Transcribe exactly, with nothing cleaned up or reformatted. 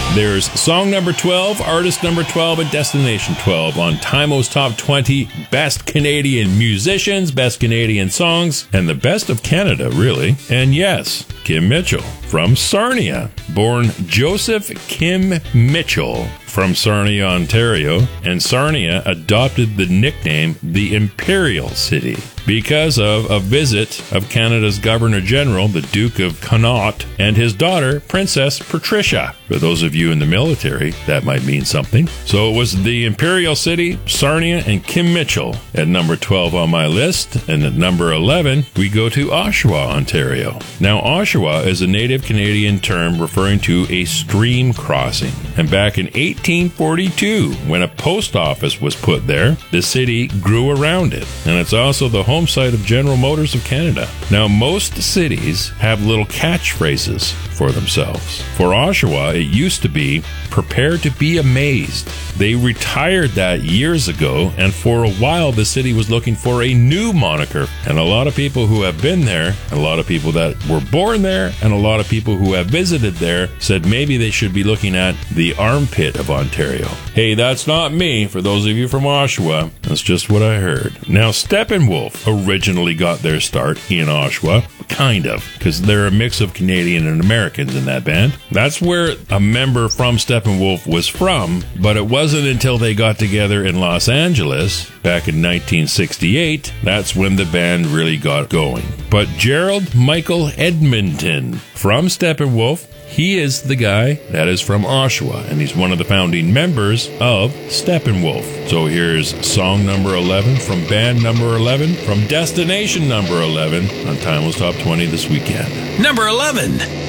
There's song number twelve, artist number twelve, and destination twelve on Timo's Top twenty Best Canadian Musicians, Best Canadian Songs, and the best of Canada, really. And yes, Kim Mitchell from Sarnia, born Joseph Kim Mitchell from Sarnia, Ontario, and Sarnia adopted the nickname the Imperial City because of a visit of Canada's Governor-General, the Duke of Connaught, and his daughter, Princess Patricia. For those of you in the military, that might mean something. So it was the Imperial City, Sarnia, and Kim Mitchell at number twelve on my list. And at number eleven, we go to Oshawa, Ontario. Now, Oshawa is a native Canadian term referring to a stream crossing. And back in eighteen forty-two, when a post office was put there, the city grew around it. And it's also the home site of General Motors of Canada. Now, most cities have little catchphrases for themselves. For Oshawa, it used to be, prepare to be amazed. They retired that years ago, and for a while the city was looking for a new moniker. And a lot of people who have been there, a lot of people that were born there, and a lot of people who have visited there said maybe they should be looking at the armpit of Ontario. Hey, that's not me. For those of you from Oshawa, that's just what I heard. Now, Steppenwolf originally got their start in Oshawa, kind of, because they're a mix of Canadian and Americans in that band. That's where a member from Steppenwolf was from, but it wasn't until they got together in Los Angeles back in nineteen sixty-eight, that's when the band really got going. But Gerald Michael Edmonton from Steppenwolf, he is the guy that is from Oshawa, and he's one of the founding members of Steppenwolf. So here's song number eleven from band number eleven from destination number eleven on Timeless Top twenty this weekend. Number eleven.